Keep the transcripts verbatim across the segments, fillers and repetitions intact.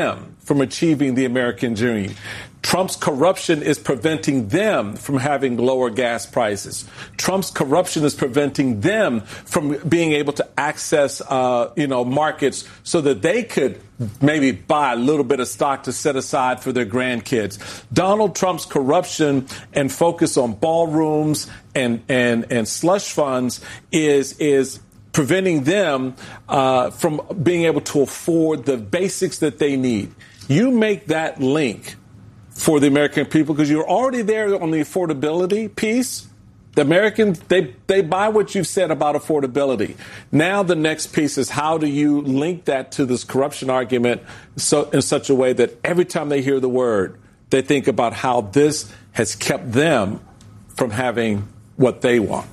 them from achieving the American dream. Trump's corruption is preventing them from having lower gas prices. Trump's corruption is preventing them from being able to access, uh, you know, markets so that they could maybe buy a little bit of stock to set aside for their grandkids. Donald Trump's corruption and focus on ballrooms and and and slush funds is is preventing them uh, from being able to afford the basics that they need. You make that link for the American people because you're already there on the affordability piece. The Americans, they, they buy what you've said about affordability. Now the next piece is how do you link that to this corruption argument so in such a way that every time they hear the word, they think about how this has kept them from having what they want.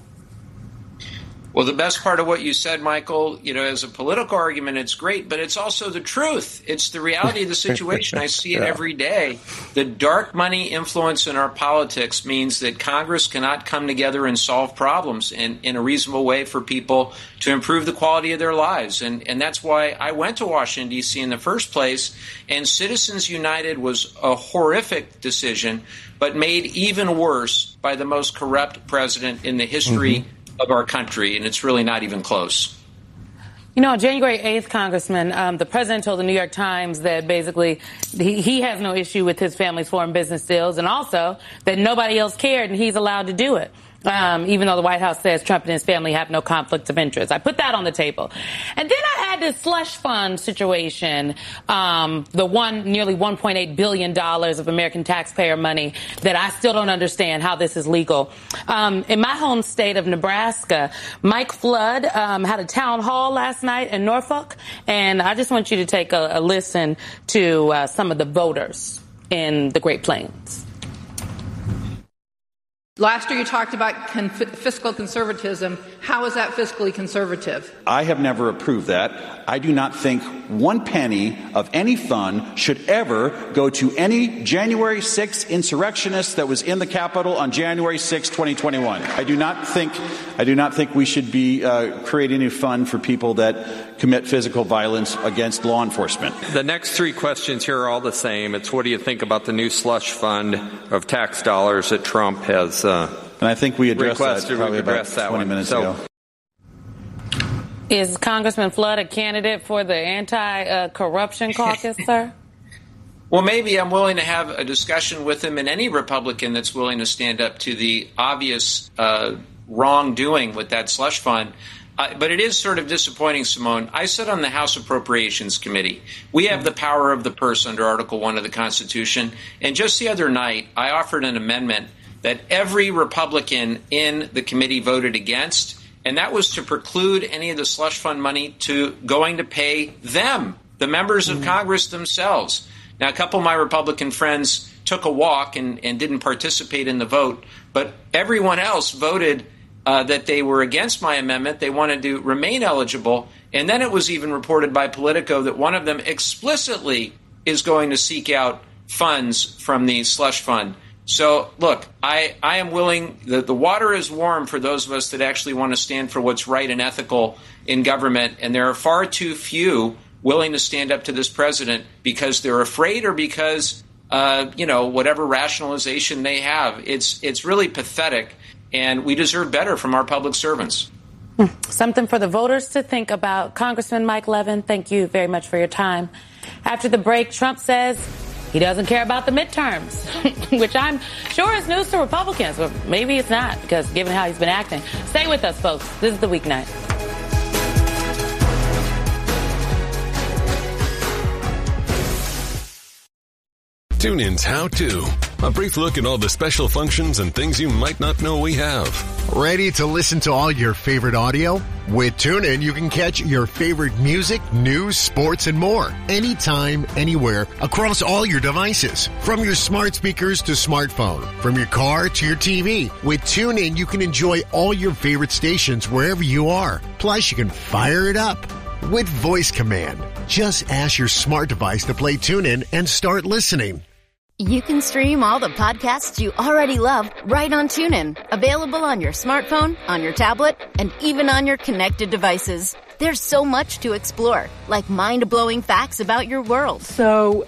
Well, the best part of what you said, Michael, you know, as a political argument, it's great, but it's also the truth. It's the reality of the situation. I see it yeah. every day. The dark money influence in our politics means that Congress cannot come together and solve problems in, in a reasonable way for people to improve the quality of their lives. And, and that's why I went to Washington, D C in the first place. And Citizens United was a horrific decision, but made even worse by the most corrupt president in the history mm-hmm. of our country, and it's really not even close. You know, on January eighth, Congressman, um, the president told the New York Times that basically he, he has no issue with his family's foreign business deals, and also that nobody else cared and he's allowed to do it. Um, even though the White House says Trump and his family have no conflicts of interest. I put that on the table. And then I had this slush fund situation, um, the one, nearly one point eight billion dollars of American taxpayer money that I still don't understand how this is legal. Um, in my home state of Nebraska, Mike Flood um, had a town hall last night in Norfolk, and I just want you to take a, a listen to uh, some of the voters in the Great Plains. Last year you talked about con- fiscal conservatism. How is that fiscally conservative? I have never approved that. I do not think one penny of any fund should ever go to any January sixth insurrectionist that was in the Capitol on January sixth, twenty twenty-one. I do not think I do not think we should be uh, creating a fund for people that commit physical violence against law enforcement. The next three questions here are all the same. It's what do you think about the new slush fund of tax dollars that Trump has uh, and I think we addressed requested. that probably about that twenty one. minutes so, ago. Is Congressman Flood a candidate for the anti-corruption caucus, sir? Well, maybe I'm willing to have a discussion with him and any Republican that's willing to stand up to the obvious uh, wrongdoing with that slush fund. Uh, but it is sort of disappointing, Simone. I sit on the House Appropriations Committee. We have the power of the purse under Article one of the Constitution. And just the other night, I offered an amendment that every Republican in the committee voted against. And that was to preclude any of the slush fund money to going to pay them, the members of Congress themselves. Now, a couple of my Republican friends took a walk and, and didn't participate in the vote, but everyone else voted uh, that they were against my amendment. They wanted to remain eligible. And then it was even reported by Politico that one of them explicitly is going to seek out funds from the slush fund. So, look, I, I am willing, the, the water is warm for those of us that actually want to stand for what's right and ethical in government, and there are far too few willing to stand up to this president because they're afraid or because, uh, you know, whatever rationalization they have. It's, it's really pathetic, and we deserve better from our public servants. Something for the voters to think about. Congressman Mike Levin, thank you very much for your time. After the break, Trump says he doesn't care about the midterms, which I'm sure is news to Republicans, but maybe it's not, because given how he's been acting. Stay with us, folks. This is The Weeknight. TuneIn's How To. A brief look at all the special functions and things you might not know we have. Ready to listen to all your favorite audio? With TuneIn, you can catch your favorite music, news, sports, and more. Anytime, anywhere, across all your devices. From your smart speakers to smartphone. From your car to your T V. With TuneIn, you can enjoy all your favorite stations wherever you are. Plus, you can fire it up with voice command. Just ask your smart device to play TuneIn and start listening. You can stream all the podcasts you already love right on TuneIn. Available on your smartphone, on your tablet, and even on your connected devices. There's so much to explore, like mind-blowing facts about your world. So,